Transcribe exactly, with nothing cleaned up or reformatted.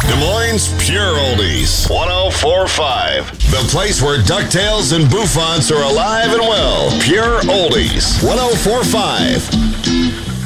Des Moines Pure Oldies. one oh four point five. The place where DuckTales and Bouffants are alive and well. Pure Oldies. one oh four point five.